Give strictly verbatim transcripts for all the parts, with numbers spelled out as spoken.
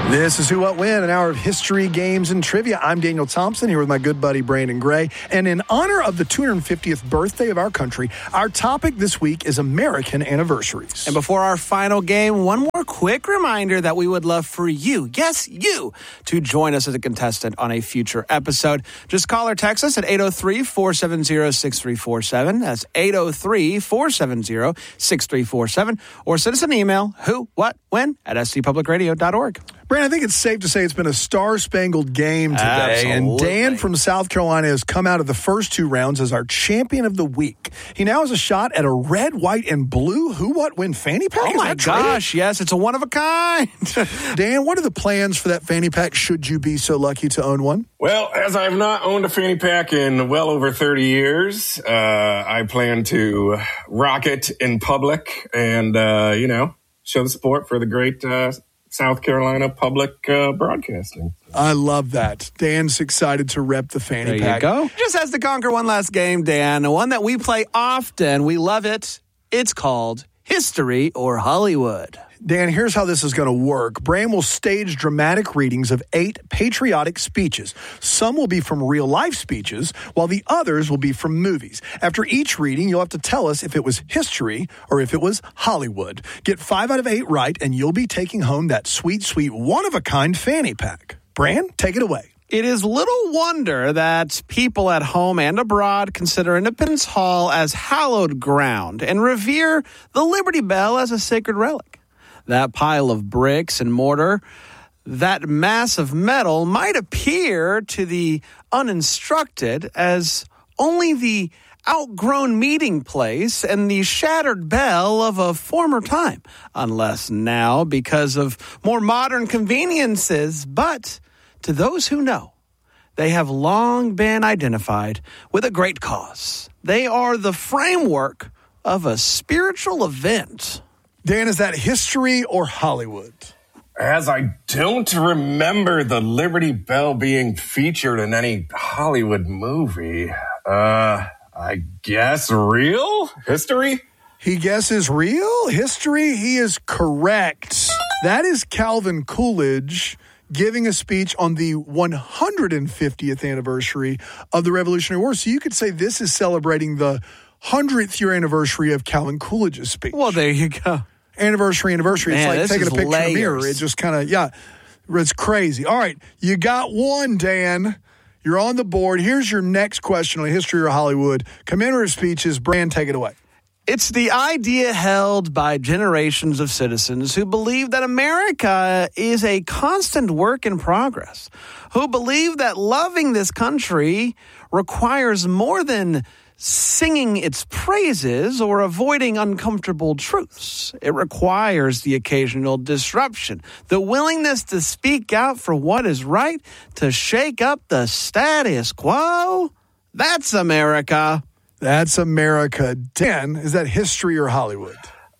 This is Who, What, When, an hour of history, games, and trivia. I'm Daniel Thompson here with my good buddy Brandon Gray. And in honor of the two hundred fiftieth birthday of our country, our topic this week is American anniversaries. And before our final game, one more quick reminder that we would love for you, yes, you, to join us as a contestant on a future episode. Just call or text us at eight oh three, four seven zero, six three four seven. That's eight oh three, four seven zero, six three four seven. Or send us an email, who, what, when, at s c public radio dot org. Brandon, I think it's safe to say it's been a star-spangled game today. Absolutely. And Dan from South Carolina has come out of the first two rounds as our champion of the week. He now has a shot at a red, white, and blue Who, What, When fanny pack. Oh, Is my that true? gosh, yes, it's a one of a kind. Dan, what are the plans for that fanny pack should you be so lucky to own one? Well, as I've not owned a fanny pack in well over thirty years, uh, I plan to rock it in public and, uh, you know, show the support for the great uh, South Carolina public uh, broadcasting. I love that. Dan's excited to rep the fanny There pack. you go. Just has to conquer one last game, Dan. One that we play often. We love it. It's called History or Hollywood. Dan, here's how this is going to work. Bram will stage dramatic readings of eight patriotic speeches. Some will be from real-life speeches, while the others will be from movies. After each reading, you'll have to tell us if it was history or if it was Hollywood. Get five out of eight right, and you'll be taking home that sweet, sweet, one-of-a-kind fanny pack. Bram, take it away. It is little wonder that people at home and abroad consider Independence Hall as hallowed ground and revere the Liberty Bell as a sacred relic. That pile of bricks and mortar, that mass of metal might appear to the uninstructed as only the outgrown meeting place and the shattered bell of a former time, unless now because of more modern conveniences. But to those who know, they have long been identified with a great cause. They are the framework of a spiritual event. Dan, is that history or Hollywood? As I don't remember the Liberty Bell being featured in any Hollywood movie, uh, I guess real history? He guesses real history. He is correct. That is Calvin Coolidge giving a speech on the one hundred fiftieth anniversary of the Revolutionary War. So you could say this is celebrating the hundredth year anniversary of Calvin Coolidge's speech. Well, there you go. Anniversary, anniversary. Man, it's like taking a picture layers. in a mirror. It just kind of, yeah, it's crazy. All right, you got one, Dan. You're on the board. Here's your next question on history or Hollywood. Commemorative speeches. Brand, take it away. It's the idea held by generations of citizens who believe that America is a constant work in progress, who believe that loving this country requires more than singing its praises or avoiding uncomfortable truths. It requires the occasional disruption, the willingness to speak out for what is right, to shake up the status quo. That's America. That's America. Dan, is that history or Hollywood?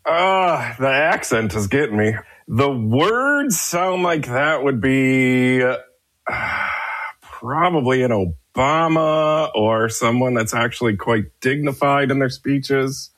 Uh, the accent is getting me. The words sound like that would be uh, probably an Obama or someone that's actually quite dignified in their speeches.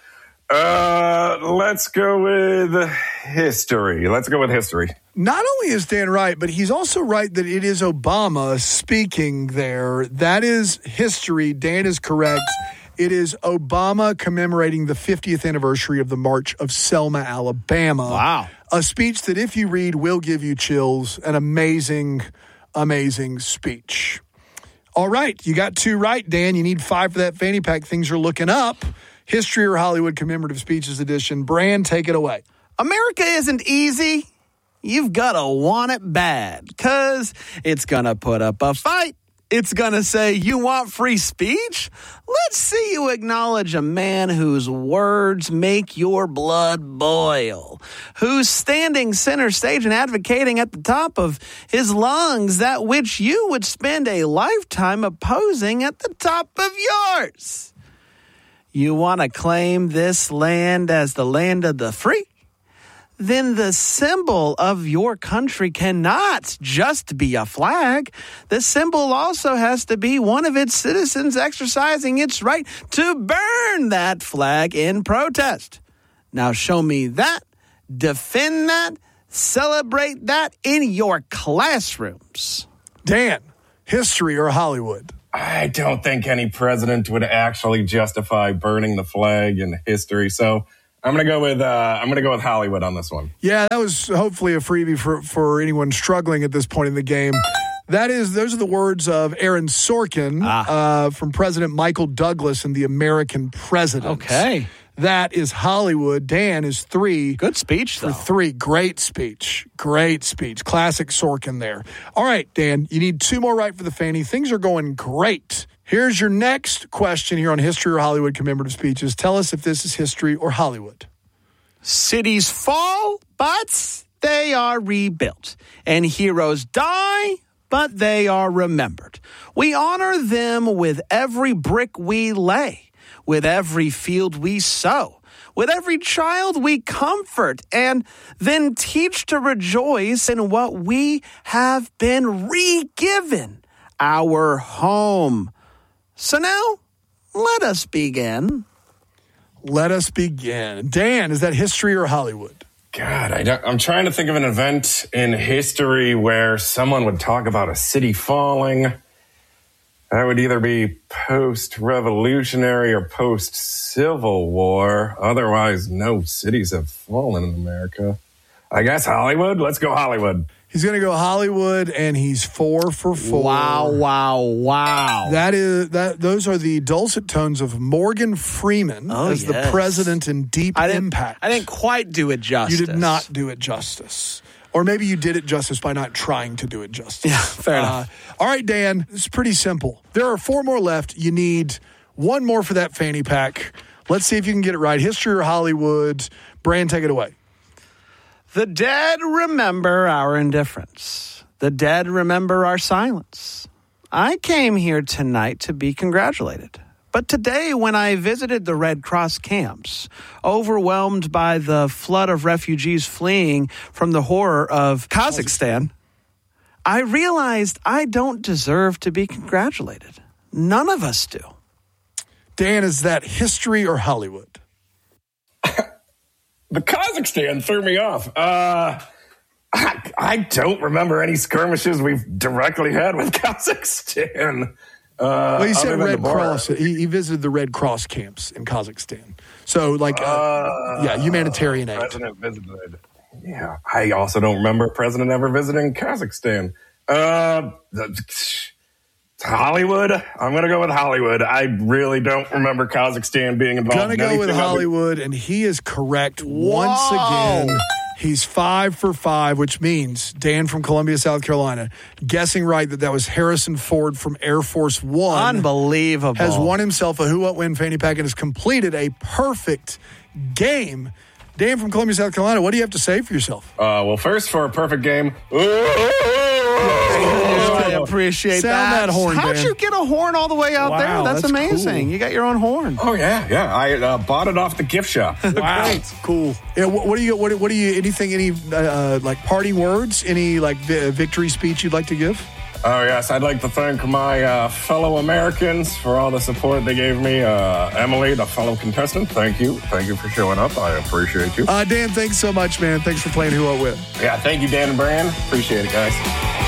Uh, let's go with history. Let's go with history. Not only is Dan right, but he's also right that it is Obama speaking there. That is history. Dan is correct. It is Obama commemorating the fiftieth anniversary of the March of Selma, Alabama. Wow. A speech that, if you read, will give you chills. An amazing, amazing speech. All right, you got two right, Dan. You need five for that fanny pack. Things are looking up. History or Hollywood Commemorative Speeches Edition. Brand, take it away. America isn't easy. You've got to want it bad, because it's going to put up a fight. It's going to say, you want free speech? Let's see you acknowledge a man whose words make your blood boil, who's standing center stage and advocating at the top of his lungs that which you would spend a lifetime opposing at the top of yours. You want to claim this land as the land of the free? Then the symbol of your country cannot just be a flag. The symbol also has to be one of its citizens exercising its right to burn that flag in protest. Now show me that, defend that, Celebrate that in your classrooms. Dan, history or Hollywood? I don't think any president would actually justify burning the flag in history, so I'm gonna go with uh, I'm gonna go with Hollywood on this one. Yeah, that was hopefully a freebie for, for anyone struggling at this point in the game. That is, those are the words of Aaron Sorkin ah. uh, from President Michael Douglas in The American President. Okay. That is Hollywood. Dan is three. Good speech, though. For three. Great speech. Great speech. Classic Sorkin there. All right, Dan, you need two more right for the Fanny. Things are going great. Here's your next question here on History or Hollywood commemorative speeches. Tell us if this is history or Hollywood. Cities fall, but they are rebuilt. And heroes die, but they are remembered. We honor them with every brick we lay, with every field we sow, with every child we comfort, and then teach to rejoice in what we have been re-given, our home. So now, let us begin. Let us begin. Dan, is that history or Hollywood? God, I don't, I'm trying to think of an event in history where someone would talk about a city falling. That would either be post-revolutionary or post-Civil War. Otherwise, no cities have fallen in America. I guess Hollywood. Let's go Hollywood. He's going to go Hollywood, and he's four for four. Wow, wow, wow. That is that. Those are the dulcet tones of Morgan Freeman oh, as yes. the president in Deep I didn't, Impact. I didn't quite do it justice. You did not do it justice. Or maybe you did it justice by not trying to do it justice. Yeah, fair uh, enough. All right, Dan, it's pretty simple. There are four more left. You need one more for that fanny pack. Let's see if you can get it right. History or Hollywood? Brand, take it away. The dead remember our indifference. The dead remember our silence. I came here tonight to be congratulated. But today, when I visited the Red Cross camps, overwhelmed by the flood of refugees fleeing from the horror of Kazakhstan, I realized I don't deserve to be congratulated. None of us do. Dan, is that history or Hollywood? The Kazakhstan threw me off. Uh, I, I don't remember any skirmishes we've directly had with Kazakhstan. Uh, well, he said Red Cross. He, he visited the Red Cross camps in Kazakhstan. So, like, uh, uh, yeah, humanitarian aid. President visited. Yeah, I also don't remember a president ever visiting Kazakhstan. Uh, Hollywood. I'm going to go with Hollywood. I really don't remember Kazakhstan being involved. Going to go with Hollywood, and he is correct Whoa. once again. He's five for five, which means Dan from Columbia, South Carolina, guessing right that that was Harrison Ford from Air Force One. Unbelievable. Has won himself a Who What Win fanny pack and has completed a perfect game. Dan from Columbia, South Carolina, what do you have to say for yourself? Uh, well, first, for a perfect game. I appreciate Sound that. that horn, How'd Dan. you get a horn all the way out Wow, there? That's, that's amazing. cool. You got your own horn. Oh, yeah, yeah. I uh, bought it off the gift shop. Wow, Great. cool. Yeah, what, what do you? What, what do you? Anything? Any uh, like parting words? Any like vi- victory speech you'd like to give? Oh, yes. I'd like to thank my uh, fellow Americans for all the support they gave me. Uh, Emily, the fellow contestant, thank you. Thank you for showing up. I appreciate you. Uh, Dan, thanks so much, man. Thanks for playing Who What With. Yeah, thank you, Dan and Brian. Appreciate it, guys.